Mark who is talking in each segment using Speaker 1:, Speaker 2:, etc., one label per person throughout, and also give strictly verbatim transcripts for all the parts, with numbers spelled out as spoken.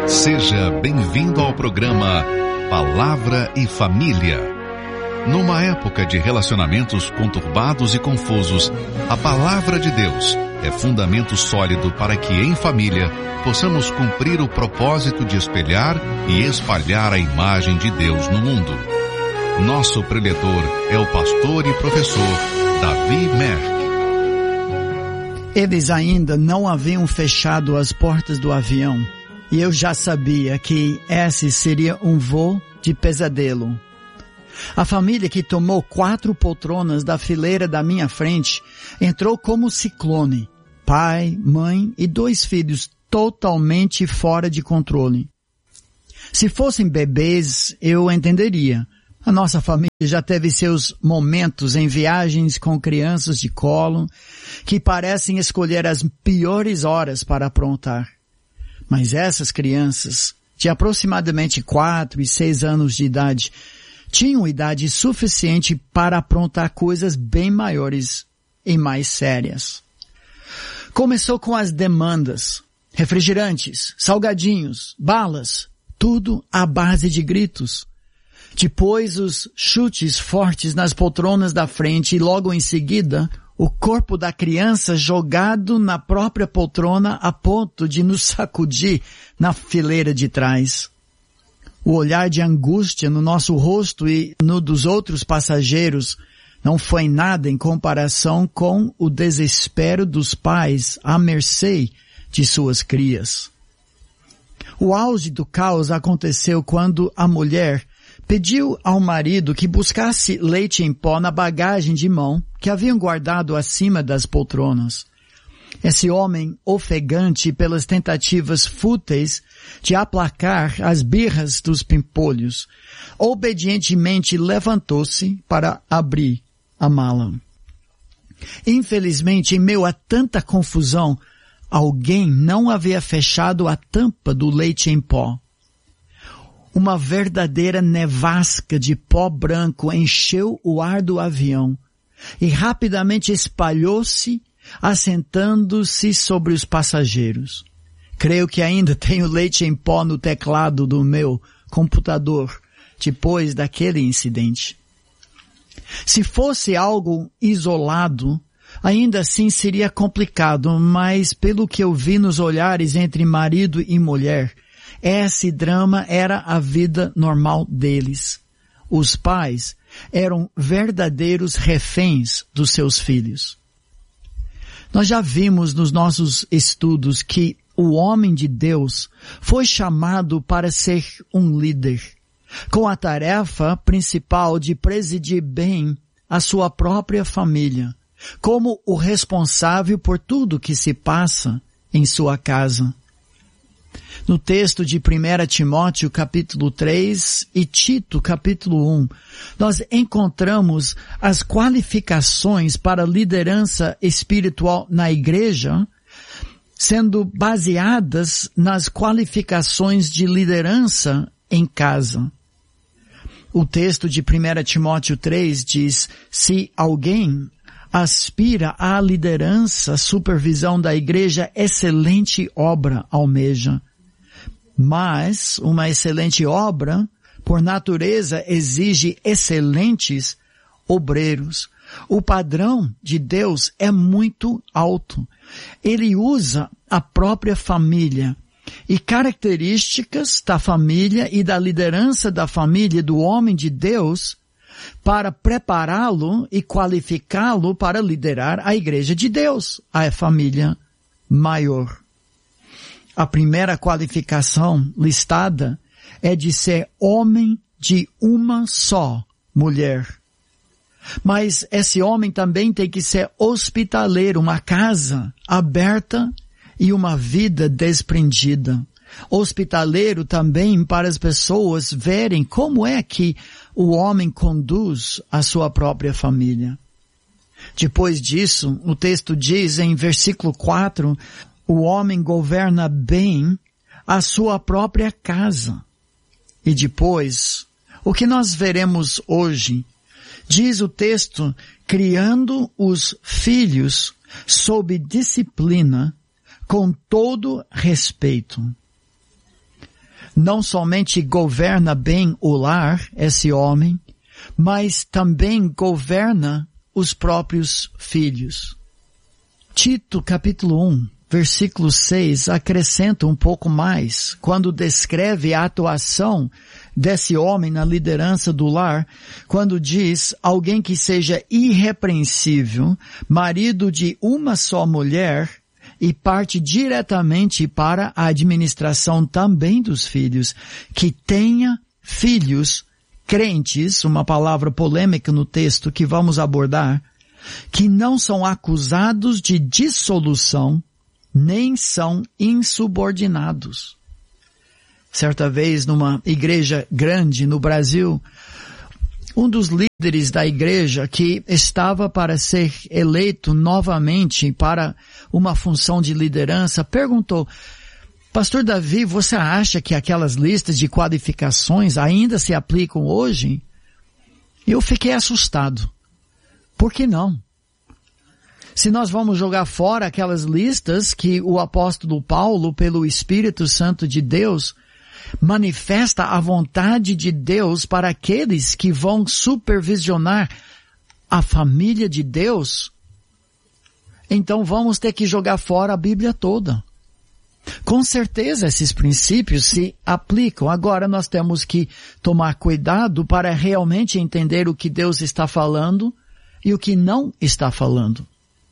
Speaker 1: Seja bem-vindo ao programa Palavra e Família. Numa época de relacionamentos conturbados e confusos, a Palavra de Deus é fundamento sólido para que, em família, possamos cumprir o propósito de espelhar e espalhar a imagem de Deus no mundo. Nosso preletor é o pastor e professor Davi Merck.
Speaker 2: Eles ainda não haviam fechado as portas do avião e eu já sabia que esse seria um voo de pesadelo. A família que tomou quatro poltronas da fileira da minha frente entrou como ciclone. Pai, mãe e dois filhos totalmente fora de controle. Se fossem bebês, eu entenderia. A nossa família já teve seus momentos em viagens com crianças de colo que parecem escolher as piores horas para aprontar. Mas essas crianças, de aproximadamente quatro e seis anos de idade, tinham idade suficiente para aprontar coisas bem maiores e mais sérias. Começou com as demandas, refrigerantes, salgadinhos, balas, tudo à base de gritos. Depois os chutes fortes nas poltronas da frente e logo em seguida o corpo da criança jogado na própria poltrona a ponto de nos sacudir na fileira de trás. O olhar de angústia no nosso rosto e no dos outros passageiros não foi nada em comparação com o desespero dos pais à mercê de suas crias. O auge do caos aconteceu quando a mulher pediu ao marido que buscasse leite em pó na bagagem de mão que haviam guardado acima das poltronas. Esse homem, ofegante pelas tentativas fúteis de aplacar as birras dos pimpolhos, obedientemente levantou-se para abrir a mala. Infelizmente, em meio a tanta confusão, alguém não havia fechado a tampa do leite em pó. Uma verdadeira nevasca de pó branco encheu o ar do avião e rapidamente espalhou-se, assentando-se sobre os passageiros. Creio que ainda tenho leite em pó no teclado do meu computador depois daquele incidente. Se fosse algo isolado, ainda assim seria complicado, mas pelo que eu vi nos olhares entre marido e mulher, esse drama era a vida normal deles. Os pais eram verdadeiros reféns dos seus filhos. Nós já vimos nos nossos estudos que o homem de Deus foi chamado para ser um líder, com a tarefa principal de presidir bem a sua própria família, como o responsável por tudo que se passa em sua casa. No texto de primeira Timóteo capítulo três e Tito capítulo um, nós encontramos as qualificações para liderança espiritual na igreja, sendo baseadas nas qualificações de liderança em casa. O texto de primeira Timóteo três diz: se alguém aspira à liderança, supervisão da igreja, excelente obra almeja. Mas uma excelente obra, por natureza, exige excelentes obreiros. O padrão de Deus é muito alto. Ele usa a própria família e características da família e da liderança da família do homem de Deus para prepará-lo e qualificá-lo para liderar a igreja de Deus, a família maior. A primeira qualificação listada é de ser homem de uma só mulher. Mas esse homem também tem que ser hospitaleiro, uma casa aberta e uma vida desprendida. Hospitaleiro também para as pessoas verem como é que o homem conduz a sua própria família. Depois disso, o texto diz em versículo quatro, o homem governa bem a sua própria casa. E depois, o que nós veremos hoje, diz o texto, criando os filhos sob disciplina, com todo respeito. não somente governa bem o lar, esse homem, mas também governa os próprios filhos. Tito, capítulo um, versículo seis, acrescenta um pouco mais, quando descreve a atuação desse homem na liderança do lar, quando diz alguém que seja irrepreensível, marido de uma só mulher, e parte diretamente para a administração também dos filhos, que tenha filhos crentes, uma palavra polêmica no texto que vamos abordar, que não são acusados de dissolução, nem são insubordinados. Certa vez, numa igreja grande no Brasil, um dos líderes da igreja que estava para ser eleito novamente para uma função de liderança perguntou: Pastor Davi, você acha que aquelas listas de qualificações ainda se aplicam hoje? Eu fiquei assustado. Por que não? Se nós vamos jogar fora aquelas listas que o apóstolo Paulo, pelo Espírito Santo de Deus, manifesta a vontade de Deus para aqueles que vão supervisionar a família de Deus, então vamos ter que jogar fora a Bíblia toda. Com certeza esses princípios se aplicam. Agora nós temos que tomar cuidado para realmente entender o que Deus está falando e o que não está falando.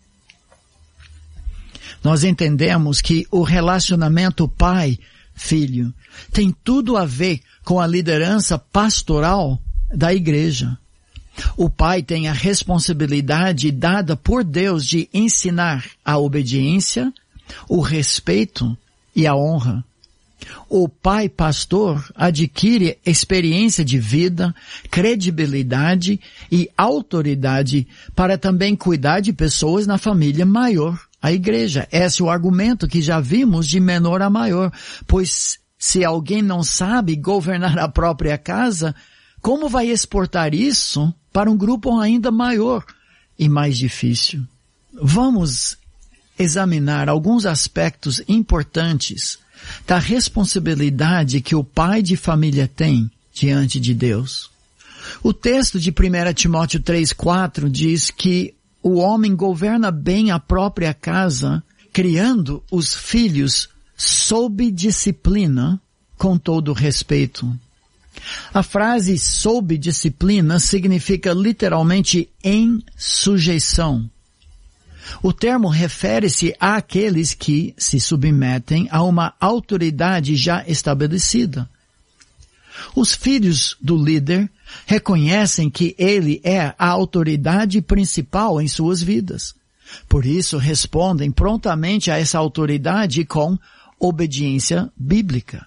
Speaker 2: Nós entendemos que o relacionamento pai-filho tem tudo a ver com a liderança pastoral da igreja. O pai tem a responsabilidade dada por Deus de ensinar a obediência, o respeito e a honra. O pai pastor adquire experiência de vida, credibilidade e autoridade para também cuidar de pessoas na família maior, a igreja. Esse é o argumento que já vimos de menor a maior, pois se alguém não sabe governar a própria casa, como vai exportar isso para um grupo ainda maior e mais difícil? Vamos examinar alguns aspectos importantes da responsabilidade que o pai de família tem diante de Deus. O texto de primeira Timóteo três, quatro diz que o homem governa bem a própria casa, criando os filhos sob disciplina, com todo respeito. A frase sob disciplina significa literalmente em sujeição. O termo refere-se àqueles que se submetem a uma autoridade já estabelecida. Os filhos do líder reconhecem que ele é a autoridade principal em suas vidas. Por isso, respondem prontamente a essa autoridade com obediência bíblica.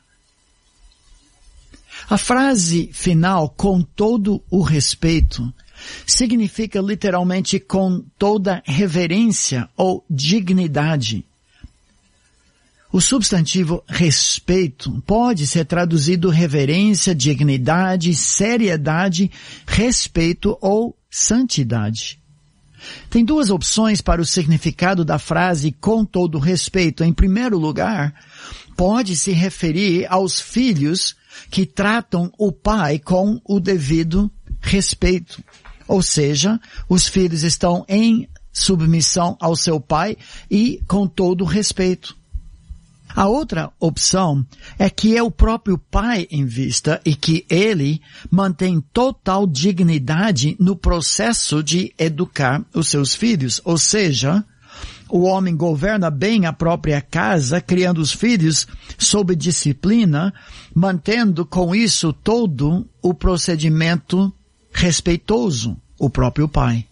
Speaker 2: A frase final, com todo o respeito, significa literalmente com toda reverência ou dignidade. O substantivo respeito pode ser traduzido reverência, dignidade, seriedade, respeito ou santidade. Tem duas opções para o significado da frase com todo respeito. Em primeiro lugar, pode se referir aos filhos que tratam o pai com o devido respeito. Ou seja, os filhos estão em submissão ao seu pai e com todo respeito. A outra opção é que é o próprio pai em vista e que ele mantém total dignidade no processo de educar os seus filhos. Ou seja, o homem governa bem a própria casa, criando os filhos sob disciplina, mantendo com isso todo o procedimento respeitoso, o próprio pai.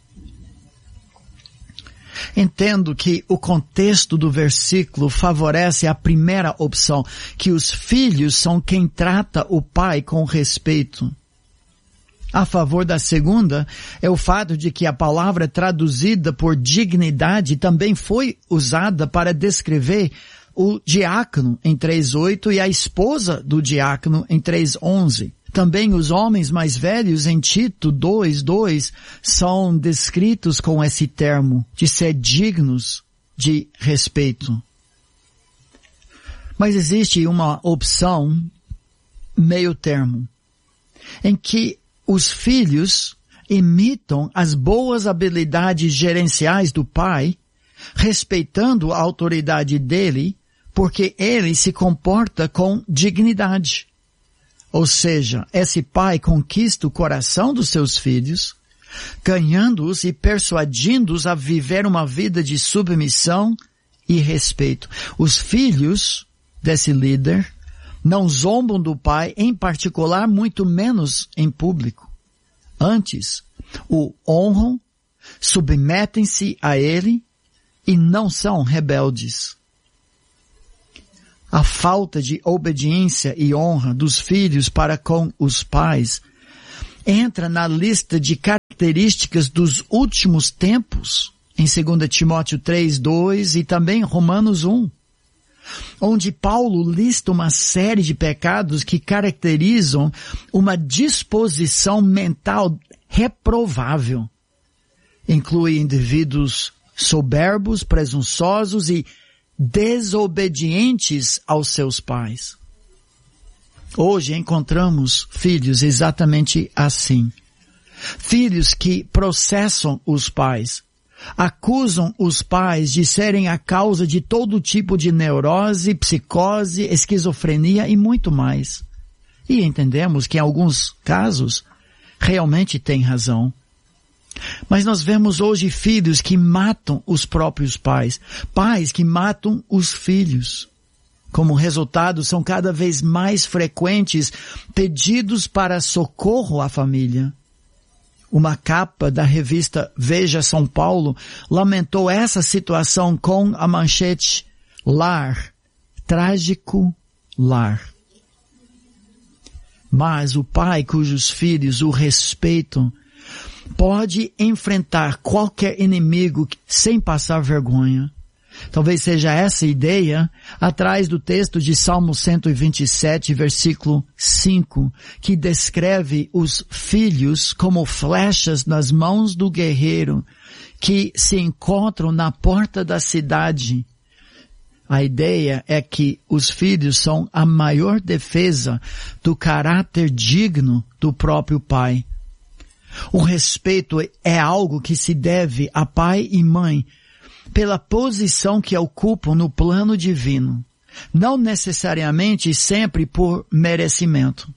Speaker 2: Entendo que o contexto do versículo favorece a primeira opção, que os filhos são quem trata o pai com respeito. A favor da segunda é o fato de que a palavra traduzida por dignidade também foi usada para descrever o diácono em três oito e a esposa do diácono em três onze. Também os homens mais velhos em Tito dois, dois são descritos com esse termo de ser dignos de respeito. Mas existe uma opção meio termo, em que os filhos imitam as boas habilidades gerenciais do pai, respeitando a autoridade dele, porque ele se comporta com dignidade. Ou seja, esse pai conquista o coração dos seus filhos, ganhando-os e persuadindo-os a viver uma vida de submissão e respeito. Os filhos desse líder não zombam do pai, em particular, muito menos em público. Antes, o honram, submetem-se a ele e não são rebeldes. A falta de obediência e honra dos filhos para com os pais entra na lista de características dos últimos tempos, em dois Timóteo três, dois e também Romanos um, onde Paulo lista uma série de pecados que caracterizam uma disposição mental reprovável. Inclui indivíduos soberbos, presunçosos e desobedientes aos seus pais. Hoje encontramos filhos exatamente assim. Filhos que processam os pais, acusam os pais de serem a causa de todo tipo de neurose, psicose, esquizofrenia e muito mais. E entendemos que em alguns casos realmente tem razão. Mas nós vemos hoje filhos que matam os próprios pais, pais que matam os filhos. Como resultado, são cada vez mais frequentes pedidos para socorro à família. Uma capa da revista Veja São Paulo lamentou essa situação com a manchete Lar, trágico lar. Mas o pai cujos filhos o respeitam pode enfrentar qualquer inimigo sem passar vergonha. Talvez seja essa ideia atrás do texto de Salmo cento e vinte e sete, versículo cinco, que descreve os filhos como flechas nas mãos do guerreiro que se encontram na porta da cidade. A ideia é que os filhos são a maior defesa do caráter digno do próprio pai. O respeito é algo que se deve a pai e mãe pela posição que ocupam no plano divino, não necessariamente sempre por merecimento.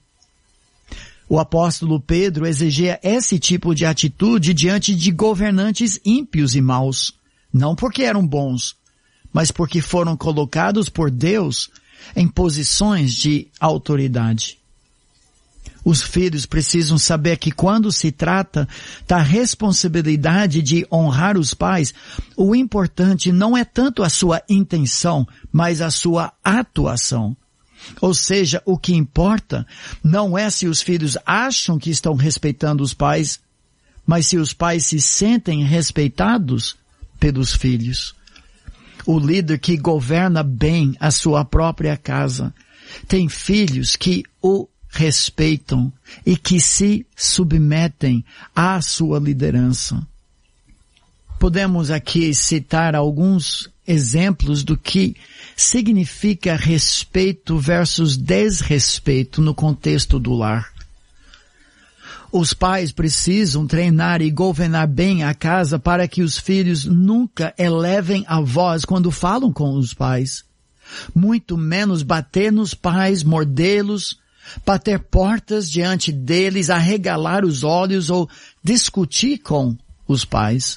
Speaker 2: O apóstolo Pedro exigia esse tipo de atitude diante de governantes ímpios e maus, não porque eram bons, mas porque foram colocados por Deus em posições de autoridade. Os filhos precisam saber que quando se trata da responsabilidade de honrar os pais, o importante não é tanto a sua intenção, mas a sua atuação. Ou seja, o que importa não é se os filhos acham que estão respeitando os pais, mas se os pais se sentem respeitados pelos filhos. O líder que governa bem a sua própria casa tem filhos que o respeitam e que se submetem à sua liderança. Podemos aqui citar alguns exemplos do que significa respeito versus desrespeito no contexto do lar. Os pais precisam treinar e governar bem a casa para que os filhos nunca elevem a voz quando falam com os pais. Muito menos bater nos pais, mordê-los, bater portas diante deles, arregalar os olhos ou discutir com os pais.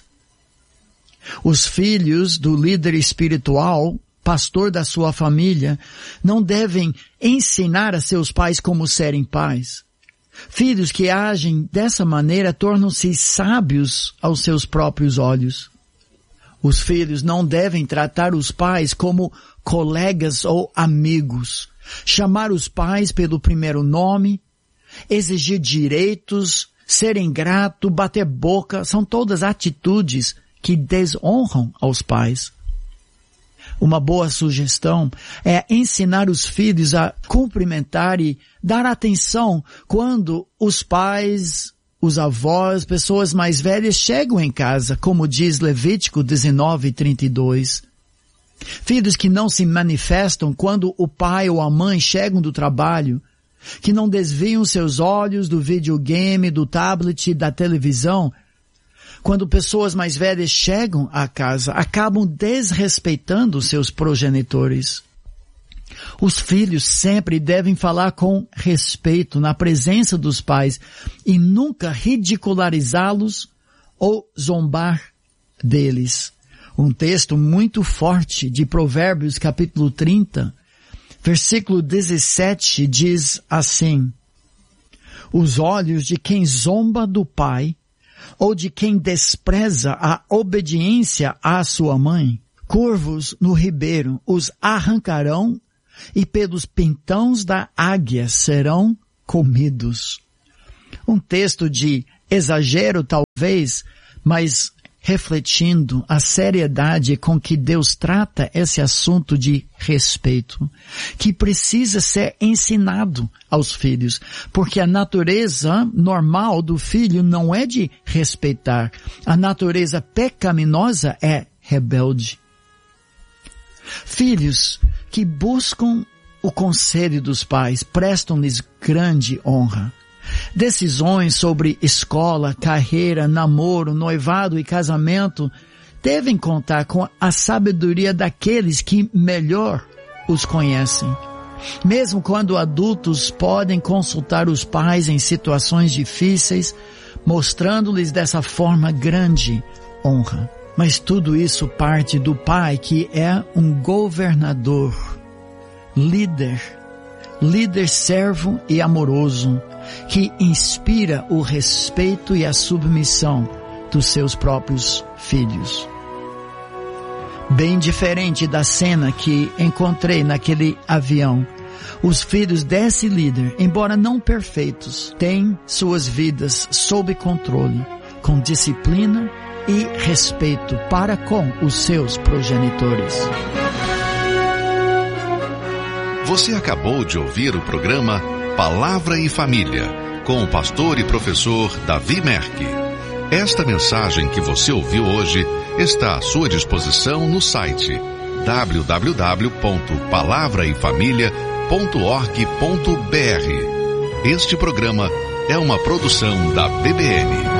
Speaker 2: Os filhos do líder espiritual, pastor da sua família, não devem ensinar a seus pais como serem pais. Filhos que agem dessa maneira tornam-se sábios aos seus próprios olhos. Os filhos não devem tratar os pais como colegas ou amigos, chamar os pais pelo primeiro nome, exigir direitos, ser ingrato, bater boca, são todas atitudes que desonram aos pais. Uma boa sugestão é ensinar os filhos a cumprimentar e dar atenção quando os pais, os avós, pessoas mais velhas chegam em casa, como diz Levítico dezenove, trinta e dois. Filhos que não se manifestam quando o pai ou a mãe chegam do trabalho que não desviam seus olhos do videogame, do tablet, da televisão. Quando pessoas mais velhas chegam à casa, acabam desrespeitando seus progenitores. Os filhos sempre devem falar com respeito na presença dos pais e nunca ridicularizá-los ou zombar deles. Um texto muito forte de Provérbios capítulo trinta, versículo dezessete diz assim: os olhos de quem zomba do pai ou de quem despreza a obediência à sua mãe, curvos no ribeiro os arrancarão e pelos pintões da águia serão comidos. Um texto de exagero talvez, mas refletindo a seriedade com que Deus trata esse assunto de respeito, que precisa ser ensinado aos filhos, porque a natureza normal do filho não é de respeitar, a natureza pecaminosa é rebelde. Filhos que buscam o conselho dos pais prestam-lhes grande honra. Decisões sobre escola, carreira, namoro, noivado e casamento devem contar com a sabedoria daqueles que melhor os conhecem. Mesmo quando adultos podem consultar os pais em situações difíceis, mostrando-lhes dessa forma grande honra. Mas tudo isso parte do pai que é um governador, líder, líder servo e amoroso, que inspira o respeito e a submissão dos seus próprios filhos. Bem diferente da cena que encontrei naquele avião, os filhos desse líder, embora não perfeitos, têm suas vidas sob controle, com disciplina e respeito para com os seus progenitores.
Speaker 1: Você acabou de ouvir o programa Palavra e Família, com o pastor e professor Davi Merck. Esta mensagem que você ouviu hoje está à sua disposição no site w w w ponto palavra e família ponto org ponto b r. Este programa é uma produção da B B N.